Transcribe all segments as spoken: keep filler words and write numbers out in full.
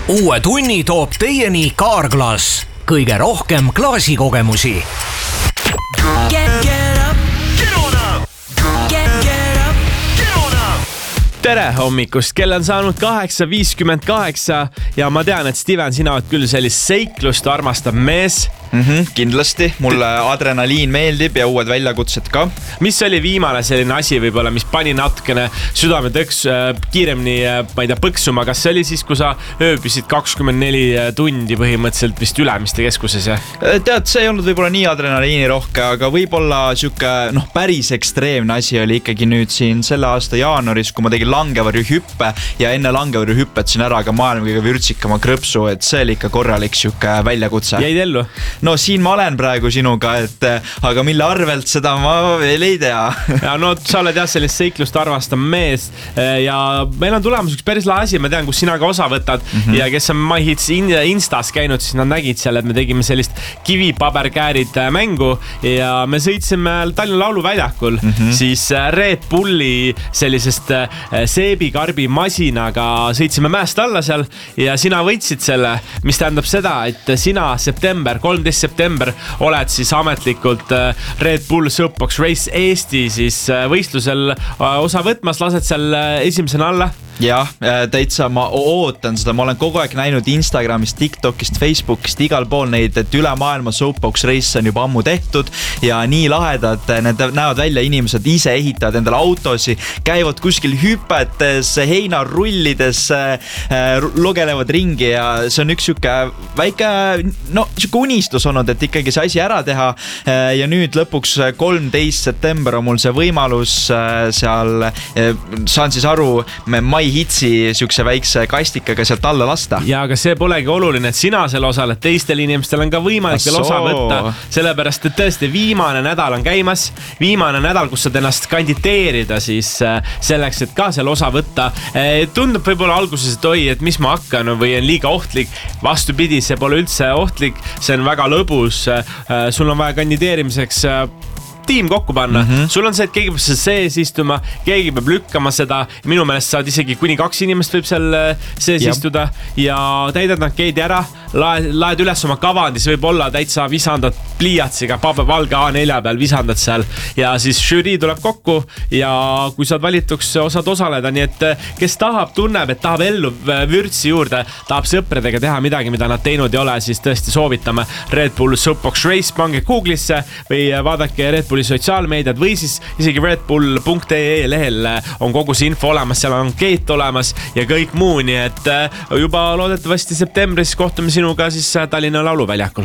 Uue tunni toob teieni Carglass. Kõige rohkem klaasikogemusi. Get, get up. Get on up. Get, get up. Get on up. Tere hommikust, kell on saanud kaheksa viiskümmend kaheksa ja ma tean, et Steven, sina oled küll sellist seiklust armastab mees. Mm-hmm, kindlasti, mulle adrenaliin meeldib ja uued väljakutsed ka. Mis oli viimane selline asi võib-olla, mis pani natukene südame tõks äh, kiiremini, äh, ma ei tea, põksuma? Kas see oli siis, kui sa ööbisid kakskümmend neli tundi põhimõtteliselt vist Ülemiste keskuses? Ja? Tead, see ei olnud võib-olla nii adrenaliini rohke, aga võib-olla siuke, noh, päris ekstreemne asi oli ikkagi nüüd siin selle aasta jaanuaris, kui ma tegin langevarju hüppe ja enne langevarju hüppetasin ära ka maailma kõige vürtsikama krõpsu, et see oli ikka korralik siuke väljakutse. Jäid ellu? No siin ma olen praegu sinuga, et aga mille arvelt seda ma veel ei tea. Ja no sa oled jah sellist seiklust arvastav mees ja meil on tulemas üks päris lahe asi, ma tean, kus sina ka osa võtad mm-hmm. ja kes on MyHits Instas käinud, siis nad nägid seal, et me tegime sellist kivipaberkäärid mängu ja me sõitsime Tallinna lauluväljakul mm-hmm. siis Red Bulli sellisest seebikarbi masinaga sõitsime mäest alla seal ja sina võitsid selle, mis tähendab seda, et sina september, kolmteist september oled siis ametlikult Red Bull Soapbox Race Eesti siis võistlusel osa võtmas, lased seal esimesena alla? Jah, täitsa ma ootan seda, ma olen kogu aeg näinud Instagramist, TikTokist, Facebookist, igal pool neid, et üle maailma Soapbox Race on juba ammu tehtud ja nii lahedad, need näevad välja inimesed ise ehitavad endale autosi, käivad kuskil hüpetes, heinarullides, lugelevad ringi ja see on üks siuke väike, no siuke unistus olnud, et ikkagi see asi ära teha ja nüüd lõpuks kolmteist september on mul see võimalus seal, saan siis aru, me mai hitsi siukse väikse kastikaga sealt alla lasta. Ja aga see polegi oluline, et sina seal osaled, teistel inimestel on ka võimalik veel osa võtta, sellepärast, et tõesti viimane nädal on käimas, viimane nädal, kus saad ennast kanditeerida siis selleks, et ka seal osa võtta. Tundub võib-olla alguses, et oi, et mis ma hakkan või on liiga ohtlik, vastupidi, see pole üldse ohtlik, see on väga lõbus, sul on vaja kandideerimiseks tiim kokku panna. Mm-hmm. Sul on see, et keegi peab sees istuma, keegi peab lükkama seda. Minu meelest saad isegi kuni kaks inimest võib seal sees Jab. istuda ja täidad nad keedi ära, laed, laed üles oma kavandis, võib olla täitsa visandad pliiatsiga, valge A nelja peal visandad seal ja siis žürii tuleb kokku ja kui saad valituks, osad osaleda, nii et kes tahab, tunneb, et tahab ellu vürtsi juurde, tahab sõpradega teha midagi, mida nad teinud ei ole, siis tõesti soovitame Red Bull Soapbox Race, pange Google'isse või vaadake Red Bull sotsiaalmeediad või siis isegi redbull punkt ee lehel on kogu see info olemas, seal on ankeet olemas ja kõik muu, nii et juba loodetavasti septembris kohtume sinuga siis Tallinna lauluväljakul.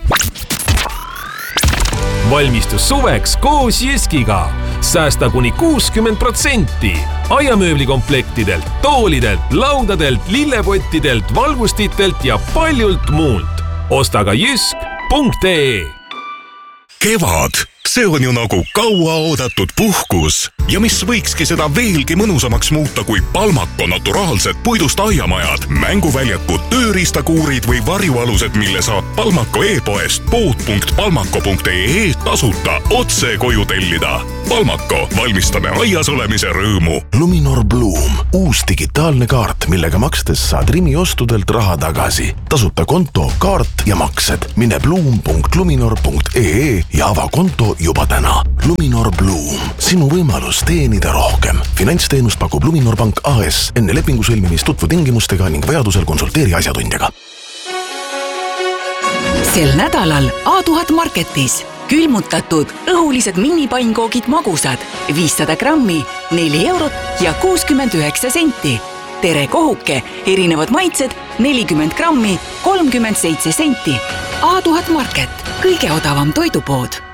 Valmistus suveks koos Jyskiga. Säästa kuni kuuskümmend protsenti. Aiamööblikomplektidelt, toolidelt, laudadelt, lillepottidelt, valgustitelt ja paljult muult. Osta ka jysk punkt ee. Kevad, see on ju nagu kaua oodatud puhkus ja mis võikski seda veelgi mõnusamaks muuta kui Palmako naturaalsed puidust aiamajad, mänguväljakud, tööriistakuurid või varjualused, mille saab Palmako e-poest pood punkt palmako punkt ee tasuta otse koju tellida. Palmako, valmistame aias olemise rõõmu. Luminor Bloom, uus digitaalne kaart, millega makstes saad Rimi ostudelt raha tagasi. Tasuta konto, kaart ja maksed. Mine bloom punkt luminor punkt ee ja ava konto juba täna. Luminor Bloom, sinu võimalus teenida rohkem. Finantsteenust pakub Luminor Pank A S. Enne lepingu sõlmimist tutvu tingimustega ning vajadusel konsulteeri asjatundjaga. Sel nädalal A tuhat Marketis külmutatud õhulised minipainkoogid magusad viissada grammi, neli eurot ja kuuskümmend üheksa senti. Tere kohuke, erinevad maitsed, nelikümmend grammi, kolmkümmend seitse senti. A tuhat Market, kõige odavam toidupood.